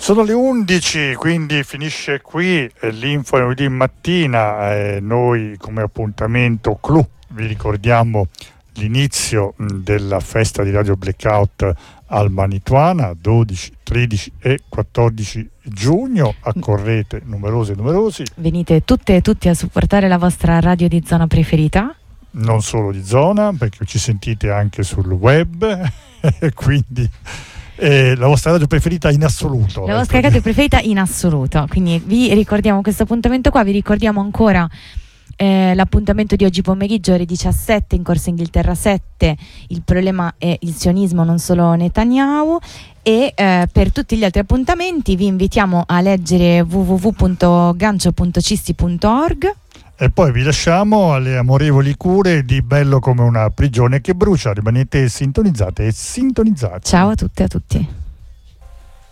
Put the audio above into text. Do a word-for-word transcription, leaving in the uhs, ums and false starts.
Sono le undici, quindi finisce qui l'Info lunedì mattina. Eh, noi come appuntamento clou vi ricordiamo l'inizio della festa di Radio Blackout al Manituana, dodici, tredici e quattordici giugno. Accorrete numerosi e numerosi. Venite tutte e tutti a supportare la vostra radio di zona preferita. Non solo di zona, perché ci sentite anche sul web, e quindi eh, la vostra radio preferita in assoluto. La vostra radio preferita in assoluto. Quindi vi ricordiamo questo appuntamento qua, vi ricordiamo ancora Eh, l'appuntamento di oggi pomeriggio ore diciassette in Corso Inghilterra sette. Il problema è il sionismo, non solo Netanyahu. E eh, per tutti gli altri appuntamenti vi invitiamo a leggere w w w punto gancio punto cisti punto org. E poi vi lasciamo alle amorevoli cure di Bello come una prigione che brucia. Rimanete sintonizzate e sintonizzati. Ciao a tutte e a tutti.